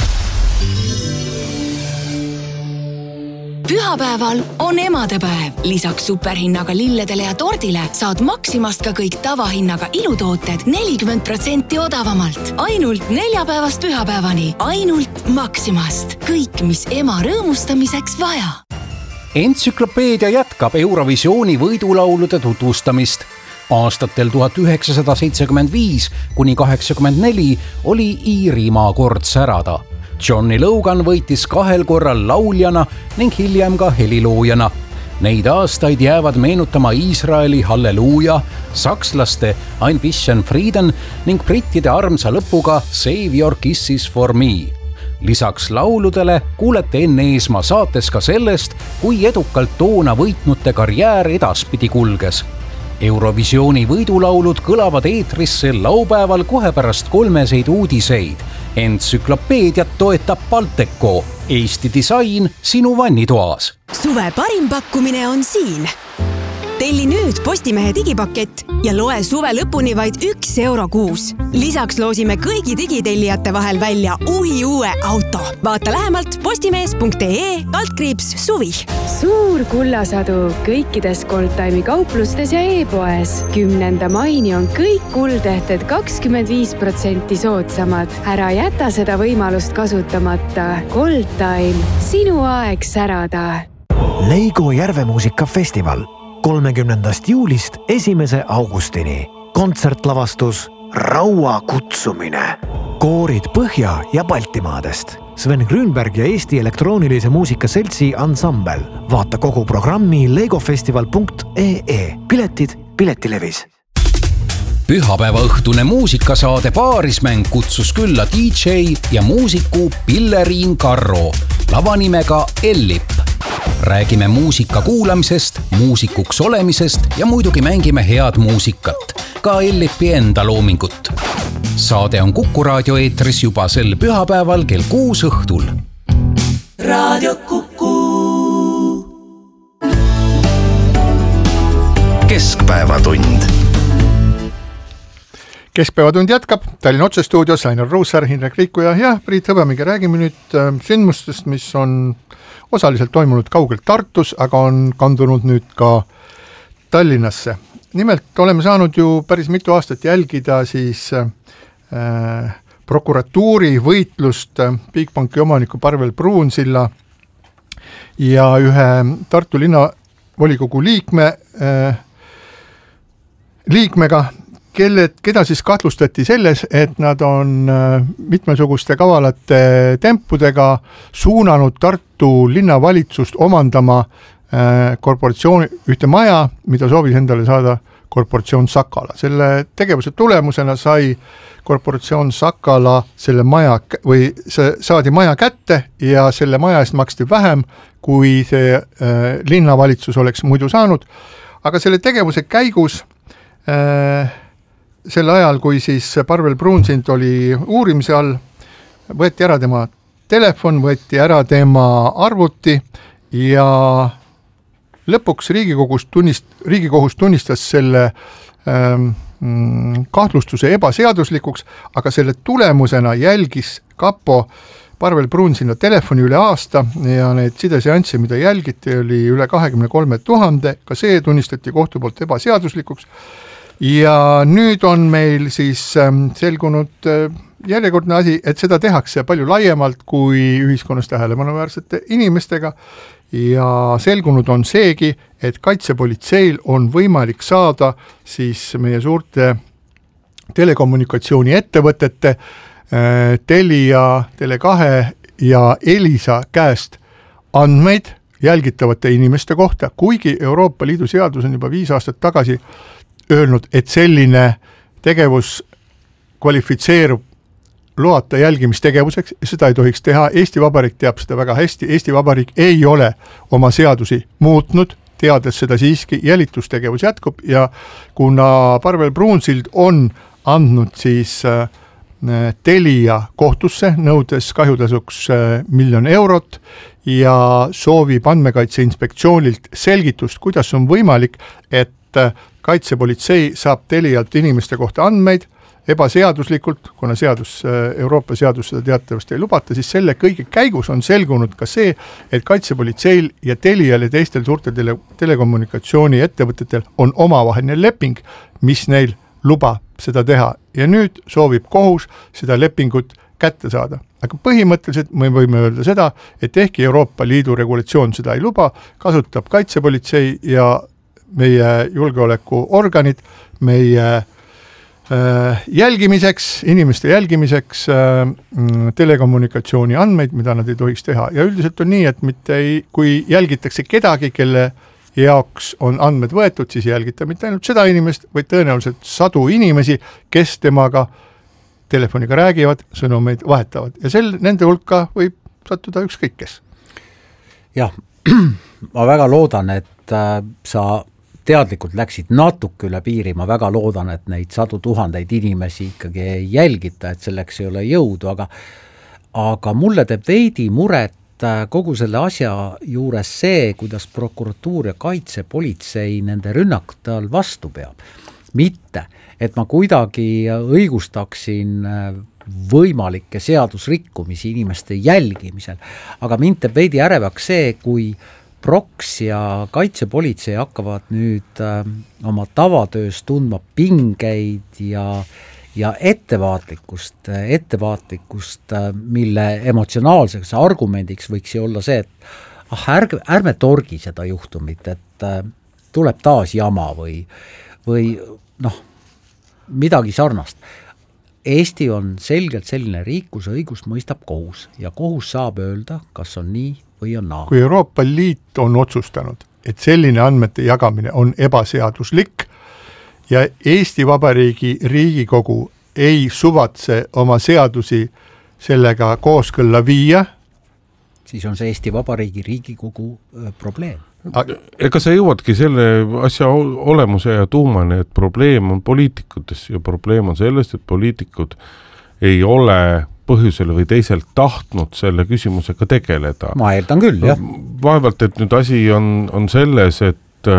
Pühapäeval on emadepäev. Lisaks superhinnaga lilledele ja tordile saad Maximast ka kõik tavahinnaga ilutooted nelikümmend protsenti odavamalt. Ainult neljapäevast pühapäevani. Ainult Maximast. Kõik, mis ema rõõmustamiseks vaja. Entsüklopeedia jätkab Eurovisiooni võidulaulude tutvustamist. Aastatel tuhat üheksasada seitsekümmend viis kuni kaheksakümmend neli oli Iirimaa kord särada. Johnny Logan võitis kahel korral lauljana ning hiljem ka heliloojana. Neid aastaid jäävad meenutama Iisraeli Halleluuja, sakslaste Ein bisschen Frieden ning brittide armsa lõpuga Save Your Kisses for Me. Lisaks lauludele kuulete enne Eesmaa saates ka sellest, kui edukalt toona võitnute karjäär edaspidi kulges. Eurovisiooni võidulaulud kõlavad eetrisse laupäeval kohe pärast kolmeseid uudiseid. Entsüklopeediat toetab Balteco. Eesti disain sinu vannitoas. Suve parim pakkumine on siin. Telli nüüd Postimehe digipakett ja loe suve lõpuni vaid üks euro kuus. Lisaks loosime kõigi digitellijate vahel välja uhi uue auto. Vaata lähemalt postimees punkt ee kaldkriips suvi. Suur kullasadu kõikides Goldtime'i kauplustes ja e-poes. Kümnenda maini on kõik kuldehted kakskümmend viis protsenti soodsamad. Ära jäta seda võimalust kasutamata. Goldtime, sinu aeg särada. Leigo järvemuusikafestival kolmekümnendast juulist esimese augustini. Kontsertlavastus Raua kutsumine. Koorid Põhja- ja Baltimaadest. Sven Grünberg ja Eesti elektroonilise muusika seltsi ansambel. Vaata kogu programmi legofestival punkt ee. Piletid Piletilevis. Pühapäeva õhtune muusikasaade Paarismäng kutsus külla D J ja muusiku Pilleriin Karro lavanimega Ellip. Räägime muusika kuulamisest, muusikuks olemisest ja muidugi mängime head muusikat, ka Ellipi enda loomingut. Saade on Kuku raadio eetris juba sel pühapäeval kell kuus õhtul. Raadio Kuku. Keskpäevatund. Keskpäevatund jätkab, Tallinna otsestuudios Ainar Ruussaar, Hindrek Riikuja ja Priit Hõbemägi. Räägime nüüd sündmustest, mis on osaliselt toimunud kaugelt Tartus, aga on kandunud nüüd ka Tallinnasse. Nimelt oleme saanud ju päris mitu aastat jälgida siis äh, prokuratuuri võitlust Bigbanki omaniku Parvel Pruunsilla ja ühe Tartu linnavolikogu liikme äh, liikmega, kelle, keda siis kahtlustati selles, et nad on äh, mitmesuguste kavalate tempudega suunanud Tartu linnavalitsust omandama äh, korporatsiooni ühte maja, mida soovis endale saada korporatsioon Sakala. Selle tegevuse tulemusena sai korporatsioon Sakala selle maja või see saadi maja kätte ja selle maja eest maksti vähem, kui see äh, linnavalitsus oleks muidu saanud. Aga selle tegevuse käigus äh, sel ajal, kui siis Parvel Pruunsild oli uurimise all, võeti ära tema telefon, võeti ära tema arvuti ja lõpuks Riigikogus tunnist, Riigikohus tunnistas selle ähm, kahtlustuse ebaseaduslikuks, aga selle tulemusena jälgis kapo Parvel Pruunsinna telefoni üle aasta ja need sideseansse, mida jälgiti, oli üle kahekümne kolme tuhande, ka see tunnistati kohtu poolt ebaseaduslikuks. Ja nüüd on meil siis selgunud järjekordne asi, et seda tehakse palju laiemalt kui ühiskonnas tähelepanuväärsete inimestega ja selgunud on seegi, et kaitsepolitseil on võimalik saada siis meie suurte telekommunikatsiooni ettevõtete Telia, Tele kahe ja Elisa käest andmeid jälgitavate inimeste kohta, kuigi Euroopa Liidu seadus on juba viis aastat tagasi öelnud, et selline tegevus kvalifitseerub loata jälgimistegevuseks, seda ei tohiks teha, Eesti Vabariik teab seda väga hästi, Eesti Vabariik ei ole oma seadusi muutnud, teades seda siiski, jälitustegevus jätkub ja kuna Parvel Pruunsild on andnud siis Telia kohtusse, nõudes kahjutasuks miljon eurot ja soovib andmekaitse inspektsioonilt selgitust, kuidas on võimalik, et kaitsepolitsei saab Telialt inimeste kohta andmeid ebaseaduslikult, kuna seadus, Euroopa seadus seda teatavasti ei lubata, siis selle kõige käigus on selgunud ka see, et kaitsepolitseil ja Telial ja teistel suurtel tele, telekommunikatsiooni ettevõtetel on omavaheline leping, mis neil lubab seda teha ja nüüd soovib kohus seda lepingut kätte saada. Aga põhimõtteliselt me võime öelda seda, et ehkki Euroopa Liidu regulatsioon seda ei luba, kasutab kaitsepolitsei ja meie julgeolekuorganid meie äh, jälgimiseks, inimeste jälgimiseks äh, telekommunikatsiooni andmeid, mida nad ei tohiks teha. Ja üldiselt on nii, et mitte ei, kui jälgitakse kedagi, kelle jaoks on andmed võetud, siis jälgita mitte ainult seda inimest, vaid tõenäoliselt sadu inimesi, kes temaga telefoniga räägivad, sõnumeid vahetavad. Ja sel, nende hulka võib sattuda ükskõik kes. Jah, ma väga loodan, et äh, sa teadlikult läksid natuke üle piiri, ma väga loodan, et neid sadu tuhandeid inimesi ikkagi ei jälgita, et selleks ei ole jõudu, aga, aga mulle teeb veidi muret kogu selle asja juures see, kuidas prokuratuur ja kaitsepolitsei nende rünnakute all vastu peab. Mitte, et ma kuidagi õigustaksin võimalikke seadusrikkumisi inimeste jälgimisel, aga mind teeb veidi ärevaks see, kui proks ja kaitsepolitsei hakkavad nüüd äh, oma tavatöös tundma pingeid ja ja ettevaatlikkust, ettevaatlikkust, mille emotsionaalseks argumendiks võiks ju olla see, et ah, ärge, ärme torgi seda juhtumit, et äh, tuleb taas jama või, või noh, midagi sarnast. Eesti on selgelt selline riik, kus õigus mõistab kohus ja kohus saab öelda, kas on nii või on naa. Kui Euroopa Liit on otsustanud, et selline andmete jagamine on ebaseaduslik, ja Eesti Vabariigi Riigikogu ei suvatse oma seadusi sellega kooskõlla viia, siis on see Eesti Vabariigi Riigikogu probleem. Ega sa jõuadki selle asja olemuse ja tuumani, et probleem on poliitikutes ja probleem on sellest, et poliitikud ei ole põhjusel või teiselt tahtnud selle küsimusega tegeleda. Ma eeldan küll, jah. Vaevalt, et nüüd asi on, on selles, et,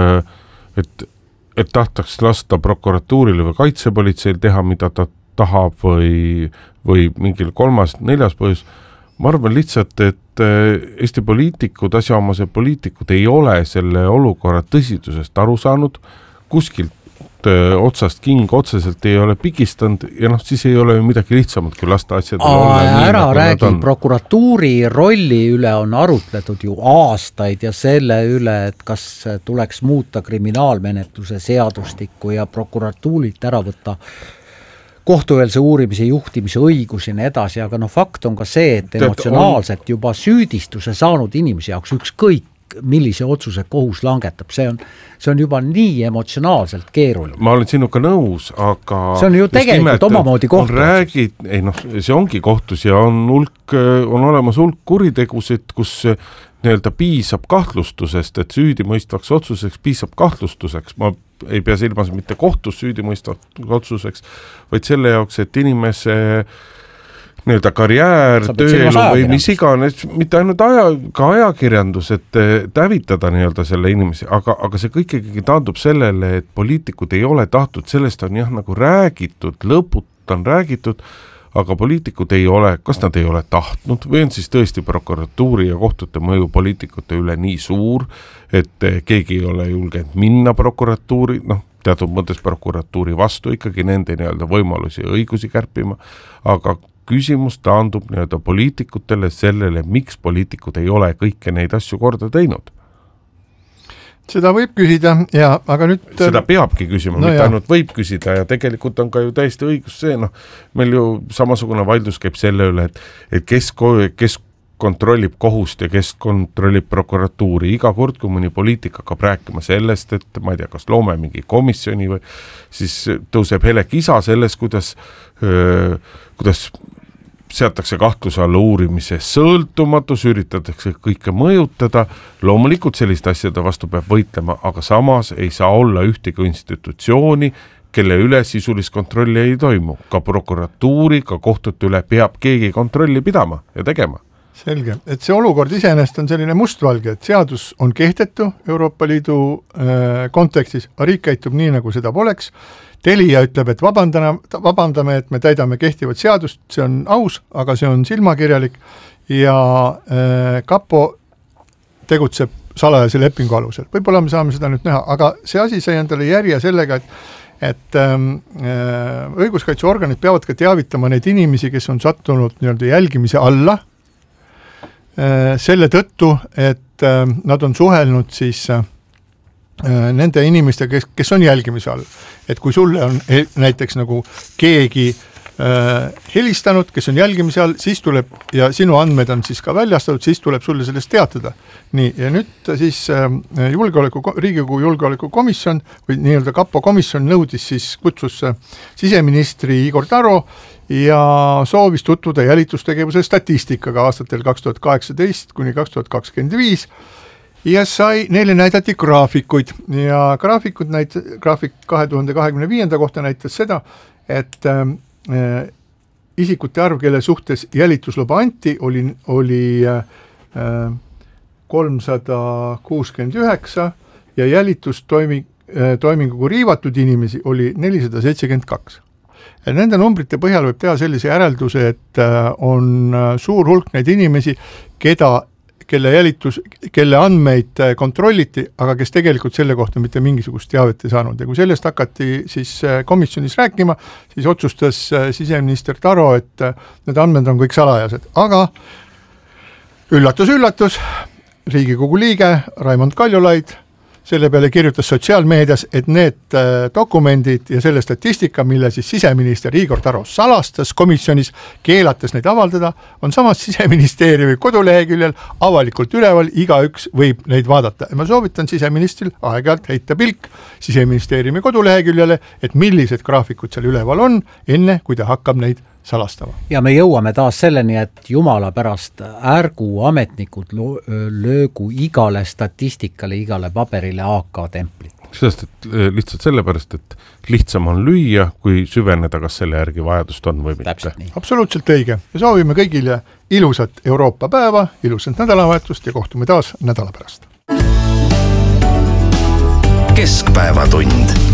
et et tahtaks lasta prokuratuurile või kaitsepolitseil teha, mida ta tahab või, või mingil kolmas, neljas põhjus. Ma arvan lihtsalt, et Eesti poliitikud, asjaomased poliitikud ei ole selle olukorra tõsidusest aru saanud, kuskilt öö, otsast king otseselt ei ole pigistanud ja noh, siis ei ole ju midagi lihtsamat kui lasta asjadele Aa, olla nii, ära nagu räägi, prokuratuuri rolli üle on arutletud ju aastaid ja selle üle, et kas tuleks muuta kriminaalmenetluse seadustikku ja prokuratuurilt ära võtta kohtueelse uurimise juhtimise õigusi ja nii edasi, aga noh, fakt on ka see, et emotsionaalselt juba süüdistuse saanud inimese jaoks ükskõik, millise otsuse kohus langetab, see on, see on juba nii emotsionaalselt keeruline. Ma olen sinuga nõus, aga see on ju tegelikult omamoodi kohtu. Räägid, ei noh, see ongi kohtus ja on, hulk, on olemas hulk kuritegusid, kus nii-öelda piisab kahtlustusest, et süüdimõistvaks otsuseks piisab kahtlustuseks. Ma ei pea silmas mitte kohtus süüdimõistvaks otsuseks, vaid selle jaoks, et inimese nii-öelda karjäär, tööelu või mis iganes, mitte ainult aja, ka ajakirjandus, et tävitada nii-öelda selle inimesi, aga, aga see kõik ikkagi taandub sellele, et poliitikud ei ole tahtnud, sellest on jah nagu räägitud, lõput on räägitud, aga poliitikud ei ole, kas nad ei ole tahtnud või on siis tõesti prokuratuuri ja kohtute mõju poliitikute üle nii suur, et keegi ei ole julgenud minna prokuratuuri, noh, teatud mõttes prokuratuuri vastu ikkagi nende nii-öelda võimalusi ja õigusi kärpima, aga küsimus taandub nii-öelda poliitikutele sellele, miks poliitikud ei ole kõike neid asju korda teinud. Seda võib küsida, ja, aga nüüd... Seda peabki küsima, no mitte jah. Ainult võib küsida ja tegelikult on ka ju täiesti õigus see, noh, meil ju samasugune vaidlus käib selle üle, et, et kes, kes kontrollib kohust ja kes kontrollib prokuratuuri. Iga kord, kui mõni poliitik hakkab rääkima sellest, et ma ei tea, kas loome mingi komisjoni või siis tõuseb hele kisa selles, kuidas, öö, kuidas seatakse kahtluse alla uurimise sõltumatus, üritatakse kõike mõjutada, loomulikult selliste asjade vastu peab võitlema, aga samas ei saa olla ühtegi institutsiooni, kelle üle sisulist kontrolli ei toimu. Ka prokuratuuri, ka kohtute üle peab keegi kontrolli pidama ja tegema. Selge, et see olukord iseenesest on selline mustvalge, et seadus on kehtetu Euroopa Liidu äh, kontekstis, riik käitub nii, nagu seda poleks. Telia ütleb, et vabandame, vabandame, et me täidame kehtivat seadust, see on aus, aga see on silmakirjalik ja äh, Kapo tegutseb salajase lepingu alusel. Võib-olla me saame seda nüüd näha, aga see asi sai endale järje sellega, et et ähm, äh, õiguskaitseorganid peavad ka teavitama neid inimesi, kes on sattunud nii-öelda jälgimise alla, selle tõttu, et nad on suhelnud siis nende inimeste, kes, kes on jälgimise all. Et kui sulle on näiteks nagu keegi helistanud, kes on jälgimise all, siis tuleb, ja sinu andmed on siis ka väljastatud, siis tuleb sulle sellest teatada. Nii, ja nüüd siis julgeoleku, Riigikogu julgeolekukomisjon või nii-öelda Kapo komisjon nõudis siis kutsus siseministri Igor Taro ja soovis tutvuda jälitustegevuse statistikaga aastatel kaks tuhat kaheksateist kuni kaks tuhat kakskümmend viis ja sai, neile näidati graafikuid ja graafikud näit-, graafik kahe tuhande kahekümne viienda kohta näitas seda, et äh, isikute arv, kelle suhtes jälitusluba anti, oli, oli äh, kolmsada kuuskümmend üheksa ja jälitustoiming, äh, toiminguga riivatud inimesi oli nelisada seitsekümmend kaks. Ja nende numbrite põhjal võib teha sellise järelduse, et on suur hulk neid inimesi, keda, kelle jälitus, kelle andmeid kontrolliti, aga kes tegelikult selle kohta mitte mingisugust teavet ei saanud. Ja kui sellest hakati siis komisjonis rääkima, siis otsustas siseminister Taro, et need andmed on kõik salajased. Aga üllatus, üllatus, Riigikogu liige Raimond Kaljulaid selle peale kirjutas sotsiaalmeedias, et need dokumendid ja selle statistika, mille siis siseminister Igor Taro salastas komisjonis, keelates neid avaldada, on samas siseministeeriumi koduleheküljel avalikult üleval, igaüks võib neid vaadata. Ja ma soovitan siseministril aeg-ajalt heita pilk siseministeeriumi koduleheküljele, et millised graafikud seal üleval on, enne kui ta hakkab neid salastama. Ja me jõuame taas selleni, et jumala pärast ärgu ametnikud löögu igale statistikale, igale paberile A K templit. Sest et lihtsalt sellepärast, et lihtsam on lüüa, kui süveneda, kas selle järgi vajadust on või mitte. Absoluutselt õige. Ja soovime kõigile ilusat Euroopa päeva, ilusat nädalavahetust ja kohtume taas nädala pärast. Keskpäevatund.